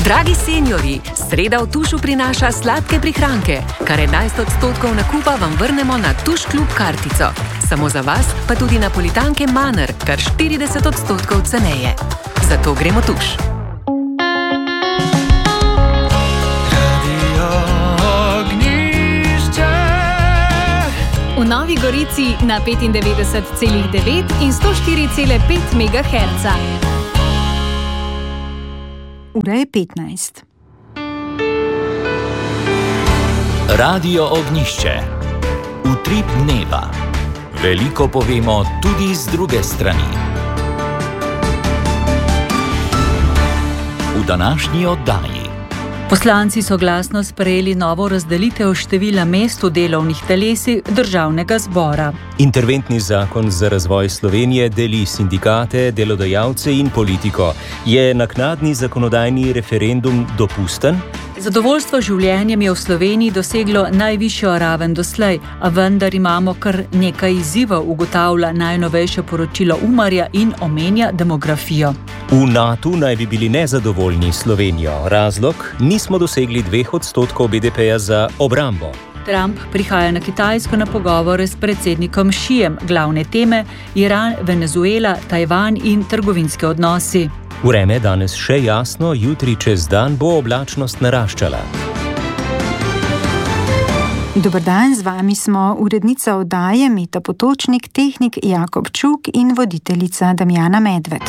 Dragi seniorji, sreda v Tušu prinaša sladke prihranke. Kar 11% nakupa vam vrnemo na Tuš Klub kartico. Samo za vas pa tudi napolitanke Manner, kar 40% ceneje. Zato gremo Tuš. V Novi Gorici na 95,9 in 104,5 MHz. Ura je 15. Radio Ognjišče. Utrip dneva. Veliko povemo tudi z druge strani. V današnji oddaji. Poslanci so glasno sprejeli novo razdelitev števila mest v delovnih telesih državnega zbora. Interventni zakon za razvoj Slovenije deli sindikate, delodajalce in politiko. Je naknadni zakonodajni referendum dopusten? Zadovoljstvo življenjem je v Sloveniji doseglo najvišjo raven doslej, a vendar imamo kar nekaj izzivov, ugotavlja najnovejše poročilo Umarja in omenja demografijo. V NATO naj bi bili nezadovoljni s Slovenijo. Razlog? Nismo dosegli 2% BDP-ja za obrambo. Trump prihaja na Kitajsko na pogovore s predsednikom Xijem. Glavne teme: Iran, Venezuela, Tajvan in trgovinski odnosi. Vreme danes še jasno, jutri čez dan bo oblačnost naraščala. Dober dan, z vami smo urednica oddaje Meta Potočnik, tehnik Jakob Čuk in voditeljica Damjana Medved.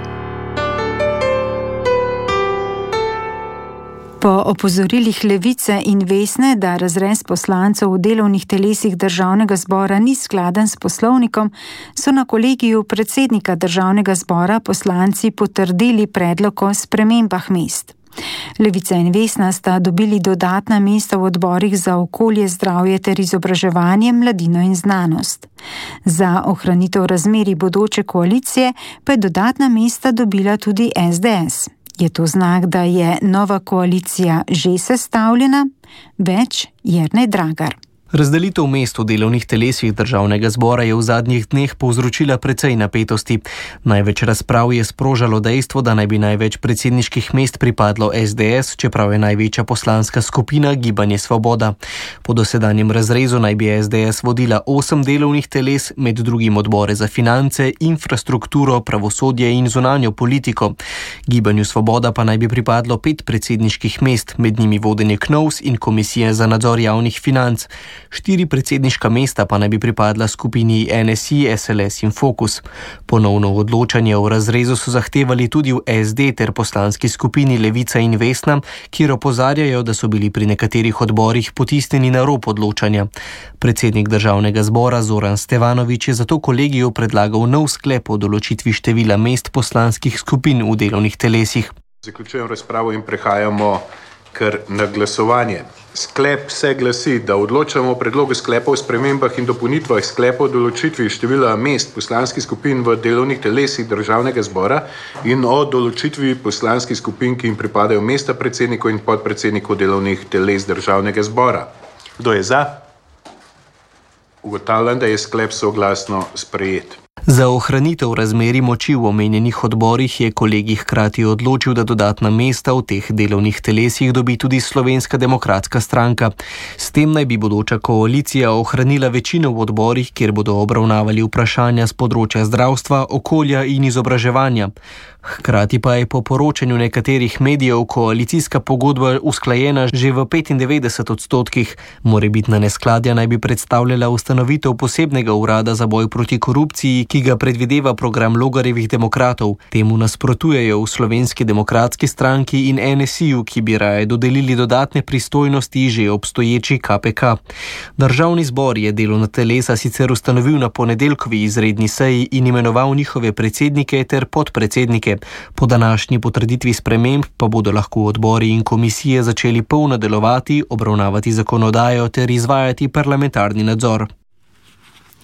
Po opozorilih Levice in Vesne, da razrez poslancev v delovnih telesih državnega zbora ni skladen s poslovnikom, so na kolegiju predsednika državnega zbora poslanci potrdili predlog o spremembah mest. Levica in Vesna sta dobili dodatna mesta v odborih za okolje, zdravje ter izobraževanje, mladino in znanost. Za ohranitev razmerij bodoče koalicije pa je dodatna mesta dobila tudi SDS. Je to znak, da je nova koalicija že sestavljena? Več Jernej Dragar. Razdelitev mest v delovnih telesih državnega zbora je v zadnjih dneh povzročila precej napetosti. Največ razprav je sprožalo dejstvo, da naj bi največ predsedniških mest pripadlo SDS, čeprav je največja poslanska skupina Gibanje Svoboda. Po dosedanjem razrezu naj bi SDS vodila 8 delovnih teles, med drugim odbore za finance, infrastrukturo, pravosodje in zunanjo politiko. Gibanju Svoboda pa naj bi pripadlo 5 predsedniških mest, med njimi vodenje KNOVS in Komisije za nadzor javnih financ. 4 predsedniška mesta pa naj bi pripadla skupini NSI, SLS in Fokus. Ponovno odločanje o razrezu so zahtevali tudi v SD ter poslanski skupini Levica in Vesna, kjer opozarjajo, da so bili pri nekaterih odborih potisnjeni na rob odločanja. Predsednik državnega zbora Zoran Stevanović je zato kolegiju predlagal nov sklep o določitvi števila mest poslanskih skupin v delovnih telesih. Zaključujem razpravo in prehajamo kar na glasovanje. Sklep se glasi, da odločamo o predlogu sklepa o spremembah in dopolnitvah sklepa o določitvi števila mest poslanskih skupin v delovnih telesih državnega zbora in o določitvi poslanskih skupin, ki jim pripadajo mesta predsednikov in podpredsednikov delovnih teles državnega zbora. Kdo je za? Ugotavljam, da je sklep soglasno sprejet. Za ohranitev razmerij moči v omenjenih odborih je kolegij hkrati odločil, da dodatna mesta v teh delovnih telesih dobi tudi Slovenska demokratska stranka. S tem naj bi bodoča koalicija ohranila večino v odborih, kjer bodo obravnavali vprašanja z področja zdravstva, okolja in izobraževanja. Hkrati pa je po poročanju nekaterih medijev koalicijska pogodba usklajena že v 95%. Morebitna neskladja naj bi predstavljala ustanovitev posebnega urada za boj proti korupciji, ki ga predvideva program Logarjevih demokratov. Temu nasprotujejo v Slovenski demokratski stranki in NSI-ju, ki bi raje dodelili dodatne pristojnosti že obstoječi KPK. Državni zbor je delovna telesa sicer ustanovil na ponedeljkovi izredni seji in imenoval njihove predsednike ter podpredsednike. Po današnji potrditvi sprememb pa bodo lahko odbori in komisije začeli polno delovati, obravnavati zakonodajo ter izvajati parlamentarni nadzor.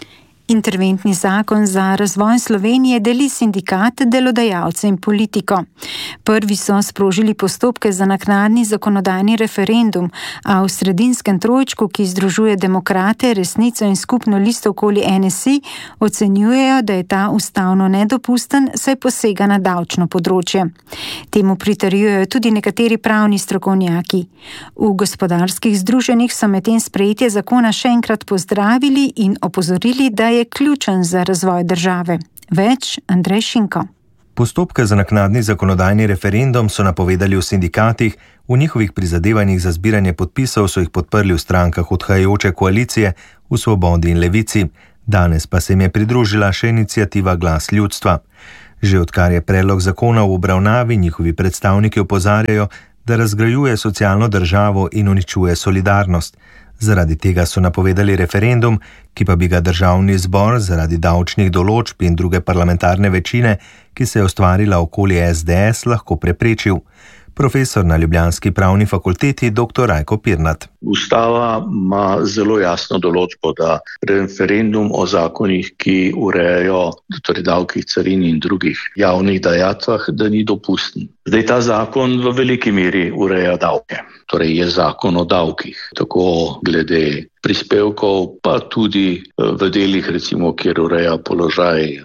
Interventni zakon za razvoj Slovenije deli sindikate, delodajalce in politiko. Prvi so sprožili postopke za naknadni zakonodajni referendum, a v sredinskem trojčku, ki združuje Demokrate, Resnico in skupno listo okoli NSI, ocenjujejo, da je ta ustavno nedopusten, saj posega na davčno področje. Temu pritrjujejo tudi nekateri pravni strokovnjaki. V gospodarskih združenjih so medtem sprejetje zakona še enkrat pozdravili in opozorili, da je ključen za razvoj države. Več Andrej Šinko. Postopke za naknadni zakonodajni referendum so napovedali v sindikatih, v njihovih prizadevanjih za zbiranje podpisov so jih podprli v strankah odhajajoče koalicije v Svobodi in Levici. Danes pa se jim je pridružila še iniciativa Glas ljudstva. Že odkar je predlog zakona v obravnavi, njihovi predstavniki opozarjajo, da razgrajuje socialno državo in uničuje solidarnost. Zaradi tega so napovedali referendum, ki pa bi ga državni zbor zaradi davčnih določb in druge parlamentarne večine, ki se je ustvarila okoli SDS, lahko preprečil. Profesor na ljubljanski pravni fakulteti dr. Rajko Pirnat. Ustava ima zelo jasno določbo, da referendum o zakonih, ki urejajo torej davkih, carin in drugih javnih dajatvah, da ni dopusten. Zdaj ta zakon v veliki meri ureja davke, torej je zakon o davkih, tako glede prispevkov, pa tudi v delih, recimo, kjer ureja položaj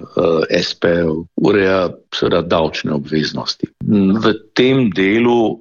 SP-ev, ureja seveda davčne obveznosti. V tem delu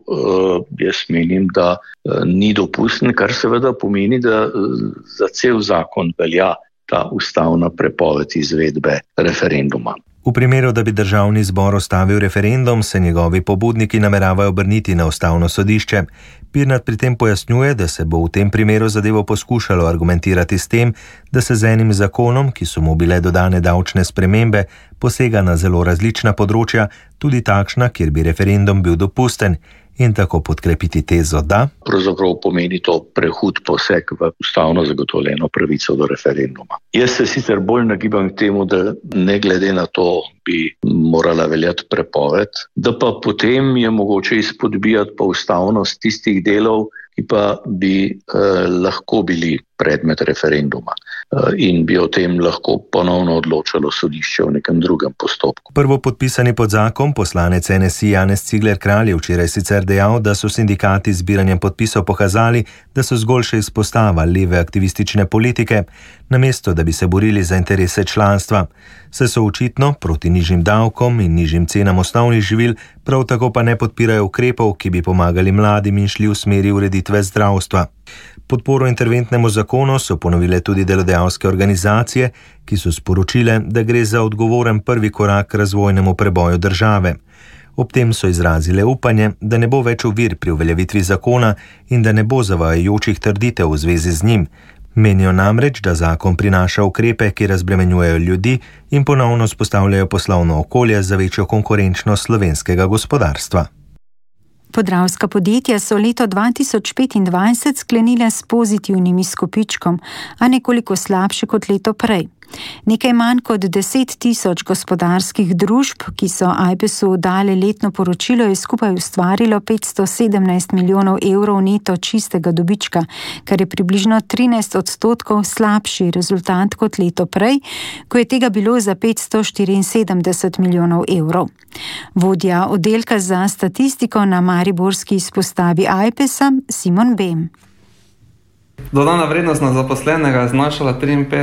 jaz menim, da ni dopusten, kar seveda pomeni, da za cel zakon velja ta ustavna prepoved izvedbe referenduma. V primeru, da bi državni zbor ustavil referendum, se njegovi pobudniki nameravajo obrniti na ustavno sodišče. Pirnat pri tem pojasnjuje, da se bo v tem primeru zadevo poskušalo argumentirati s tem, da se z enim zakonom, ki so mu bile dodane davčne spremembe, posega na zelo različna področja, tudi takšna, kjer bi referendum bil dopusten, in tako podkrepiti tezo, da pravzaprav pomeni to prehud poseg v ustavno zagotovljeno pravico do referenduma. Jaz se sicer bolj nagibam k temu, da ne glede na to bi morala veljati prepoved, da pa potem je mogoče izpodbijati pa ustavnost tistih delov, ki pa bi lahko bili predmet referenduma in bi o tem lahko ponovno odločalo sodišče v nekem drugem postopku. Prvo podpisani pod zakon, poslanec NSI Janez Cigler Kralj je včeraj sicer dejal, da so sindikati z zbiranjem podpisov pokazali, da so zgolj še izpostava leve aktivistične politike, namesto da bi se borili za interese članstva. Se so očitno proti nižjim davkom in nižjim cenam osnovnih živil, prav tako pa ne podpirajo ukrepov, ki bi pomagali mladim in šli v smeri ureditve zdravstva. Podporo interventnemu zakonu so ponovile tudi delodajalske organizacije, ki so sporočile, da gre za odgovoren prvi korak k razvojnemu preboju države. Ob tem so izrazile upanje, da ne bo več ovir pri uveljavitvi zakona in da ne bo zavajajočih trditev v zvezi z njim. Menijo namreč, da zakon prinaša ukrepe, ki razbremenjujejo ljudi in ponovno vzpostavljajo poslovno okolje za večjo konkurenčnost slovenskega gospodarstva. Podravska podjetja so leto 2025 sklenile s pozitivnim izkupičkom, a nekoliko slabše kot leto prej. Nekaj manj kot 10 000 gospodarskih družb, ki so AJPES-u dale letno poročilo, je skupaj ustvarilo 517 milijonov evrov neto čistega dobička, kar je približno 13% slabši rezultat kot leto prej, ko je tega bilo za 574 milijonov evrov. Vodja oddelka za statistiko na mariborski izpostavi AJPES-a Simon Bem. Dodana vrednost na zaposlenega je znašala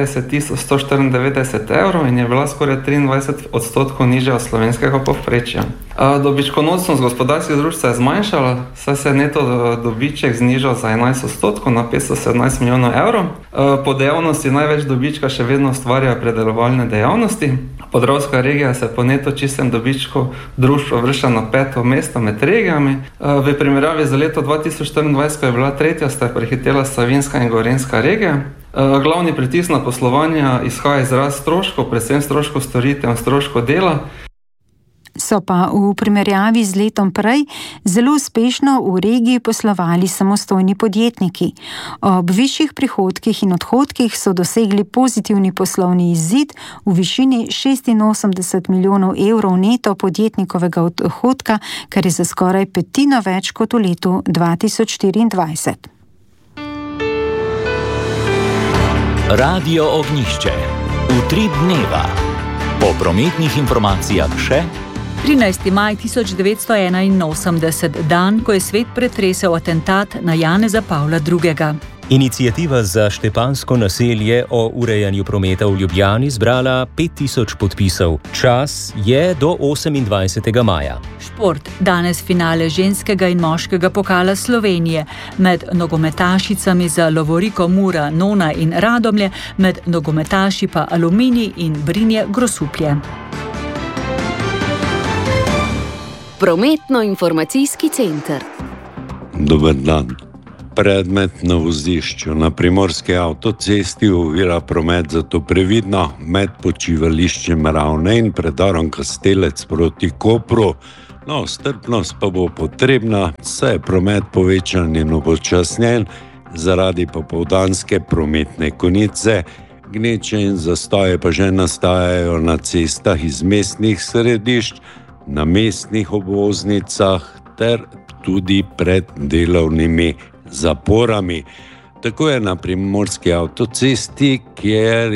53.194 evrov in je bila skoraj 23% nižja od slovenskega povprečja. Dobičkonosnost gospodarskih družb se je zmanjšala, saj se je neto dobiček znižal za 11% na 517 milijonov evrov. Po dejavnosti največ dobička še vedno ustvarjajo predelovalne dejavnosti. Podravska regija se po neto čistem dobičku družb uvršča na 5. mesto med regijami. V primerjavi za leto 2024, ko je bila tretja, sta prehitela Savinjska in Gorenjska regija. Glavni pritisk na poslovanje izhaja iz rast stroškov, predvsem stroškov storitev in stroškov dela. So pa v primerjavi z letom prej zelo uspešno v regiji poslovali samostojni podjetniki. Ob višjih prihodkih in odhodkih so dosegli pozitivni poslovni izid v višini 86 milijonov evrov neto podjetnikovega odhodka, kar je za skoraj petino več kot v letu 2024. Radio Ognjišče. Utrip dneva. Po prometnih informacijah še 13. maj 1981, dan, ko je svet pretresel atentat na Janeza Pavla II. Iniciativa za Štepansko naselje o urejanju prometa v Ljubljani zbrala 5000 podpisov. Čas je do 28. maja. Šport. Danes finale ženskega in moškega pokala Slovenije. Med nogometašicami za Lovoriko Mura, Nona in Radomlje, med nogometaši pa Aluminij in Brinje Grosuplje. Prometno-informacijski center. Dober dan. Predmet na vozišču na Primorski avtocesti ovira promet, zato previdno med počivališčem Ravne in predorom Kastelec proti Kopru. No, strpnost pa bo potrebna, saj je promet povečan in upočasnjen zaradi popoldanske prometne konice. Gneče in zastoje pa že nastajajo na cestah iz mestnih središč, na mestnih obvoznicah ter tudi pred delovnimi zaporami. Tako je na Primorski avtocesti, kjer